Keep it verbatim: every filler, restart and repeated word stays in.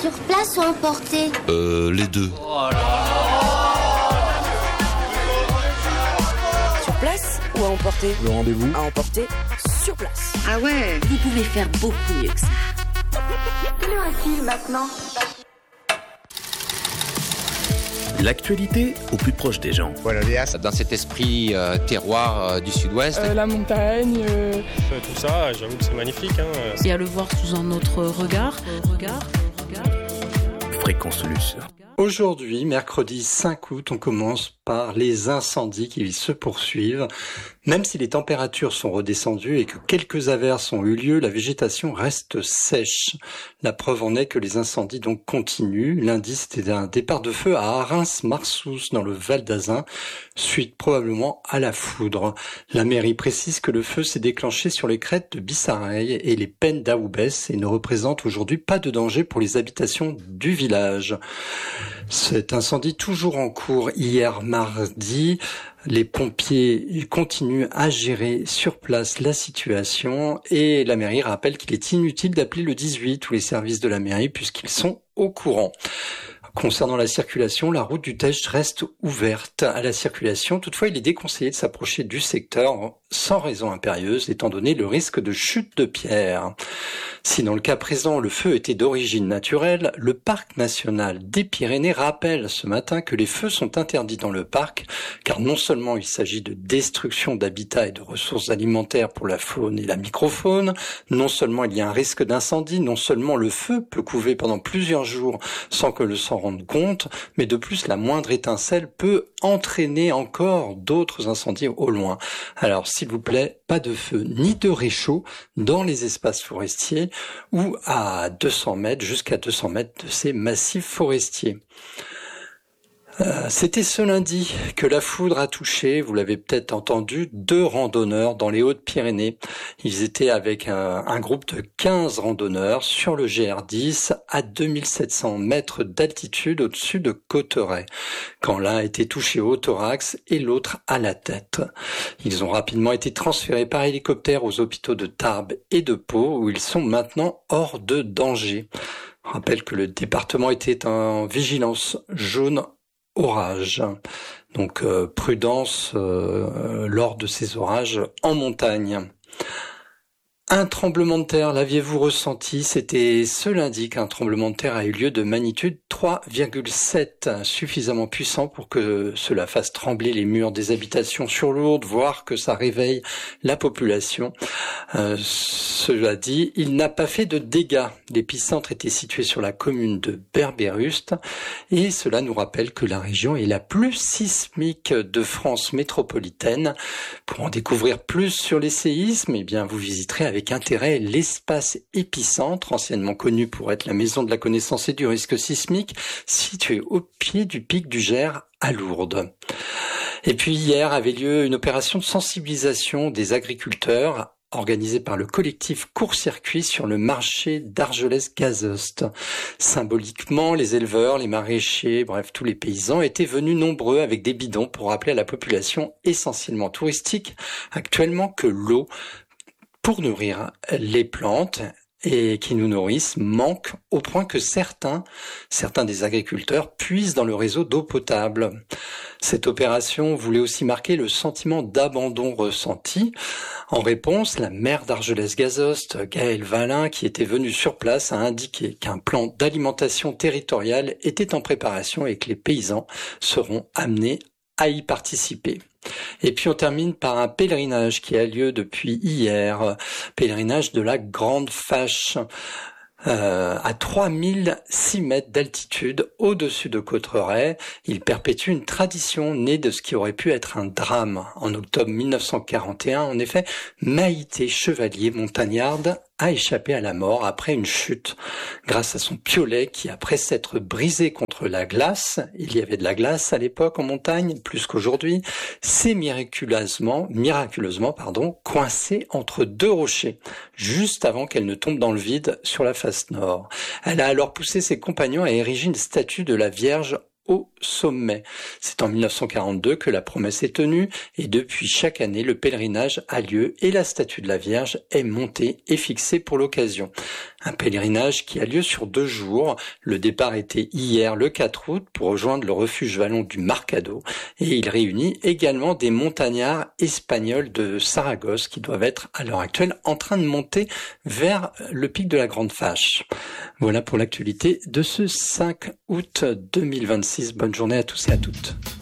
Sur place ou emporté? Euh, les deux. Oh là. Sur place ou à emporter? Le rendez-vous à emporter sur place. Ah ouais. Vous pouvez faire beaucoup mieux que ça. Quelle heure est-il maintenant? L'actualité au plus proche des gens. Voilà, dans cet esprit euh, terroir euh, du sud-ouest. Euh, la montagne. Euh... Euh, tout ça, j'avoue que c'est magnifique. Hein. Et à le voir sous un autre regard. regard, regard. Fréquence Luce. Aujourd'hui, mercredi cinq août, on commence par les incendies qui se poursuivent. Même si les températures sont redescendues et que quelques averses ont eu lieu, la végétation reste sèche. La preuve en est que les incendies donc continuent. Lundi, c'était un départ de feu à Arins-Marsous dans le Val d'Azun, suite probablement à la foudre. La mairie précise que le feu s'est déclenché sur les crêtes de Bissareille et les Pennes d'Aoubès et ne représente aujourd'hui pas de danger pour les habitations du village. Cet incendie toujours en cours hier mardi. Les pompiers continuent à gérer sur place la situation et la mairie rappelle qu'il est inutile d'appeler le dix-huit ou les services de la mairie puisqu'ils sont au courant. Concernant la circulation, la route du Teche reste ouverte à la circulation. Toutefois, il est déconseillé de s'approcher du secteur sans raison impérieuse, étant donné le risque de chute de pierres. Si dans le cas présent, le feu était d'origine naturelle, le parc national des Pyrénées rappelle ce matin que les feux sont interdits dans le parc, car non seulement il s'agit de destruction d'habitats et de ressources alimentaires pour la faune et la microfaune, non seulement il y a un risque d'incendie, non seulement le feu peut couver pendant plusieurs jours sans que l'on s'en rende compte, mais de plus la moindre étincelle peut entraîner encore d'autres incendies au loin. Alors s'il vous plaît, pas de feu ni de réchaud dans les espaces forestiers ou à deux cents mètres, jusqu'à deux cents mètres de ces massifs forestiers. Euh, c'était ce lundi que la foudre a touché, vous l'avez peut-être entendu, deux randonneurs dans les Hautes-Pyrénées. Ils étaient avec un, un groupe de quinze randonneurs sur le G R dix à deux mille sept cents mètres d'altitude au-dessus de Cauterets, quand l'un a été touché au thorax et l'autre à la tête. Ils ont rapidement été transférés par hélicoptère aux hôpitaux de Tarbes et de Pau, où ils sont maintenant hors de danger. Je rappelle que le département était en vigilance jaune orage. Donc euh, prudence euh, lors de ces orages en montagne. Un tremblement de terre, l'aviez-vous ressenti? C'était ce lundi qu'un tremblement de terre a eu lieu de magnitude trois virgule sept, suffisamment puissant pour que cela fasse trembler les murs des habitations sur Lourdes, voire que ça réveille la population. Euh, cela dit, il n'a pas fait de dégâts. L'épicentre était situé sur la commune de Berbéruste et cela nous rappelle que la région est la plus sismique de France métropolitaine. Pour en découvrir plus sur les séismes, eh bien vous visiterez avec intérêt l'espace épicentre, anciennement connu pour être la maison de la connaissance et du risque sismique, situé au pied du pic du Gers à Lourdes. Et puis hier avait lieu une opération de sensibilisation des agriculteurs organisée par le collectif Court-Circuit sur le marché d'Argelès-Gazost. Symboliquement, les éleveurs, les maraîchers, bref, tous les paysans étaient venus nombreux avec des bidons pour rappeler à la population essentiellement touristique actuellement que l'eau pour nourrir les plantes et qui nous nourrissent manque au point que certains, certains des agriculteurs puisent dans le réseau d'eau potable. Cette opération voulait aussi marquer le sentiment d'abandon ressenti. En réponse, la maire d'Argelès-Gazost, Gaëlle Valin, qui était venue sur place, a indiqué qu'un plan d'alimentation territoriale était en préparation et que les paysans seront amenés à y participer. Et puis on termine par un pèlerinage qui a lieu depuis hier, pèlerinage de la Grande Fâche, euh, à trois mille six mètres d'altitude au-dessus de Cauterets. Il perpétue une tradition née de ce qui aurait pu être un drame. En octobre mille neuf cent quarante et un, en effet, Maïté Chevalier, montagnarde, a échappé à la mort après une chute grâce à son piolet qui, après s'être brisé contre la glace, il y avait de la glace à l'époque en montagne, plus qu'aujourd'hui, s'est miraculeusement, miraculeusement, pardon, coincé entre deux rochers, juste avant qu'elle ne tombe dans le vide sur la face nord. Elle a alors poussé ses compagnons à ériger une statue de la Vierge au sommet. C'est en mille neuf cent quarante-deux que la promesse est tenue et depuis chaque année le pèlerinage a lieu et la statue de la Vierge est montée et fixée pour l'occasion. Un pèlerinage qui a lieu sur deux jours. Le départ était hier, le quatre août, pour rejoindre le refuge vallon du Marcado. Et il réunit également des montagnards espagnols de Saragosse qui doivent être à l'heure actuelle en train de monter vers le pic de la Grande Fâche. Voilà pour l'actualité de ce cinq août deux mille vingt-six. Bonne journée à tous et à toutes.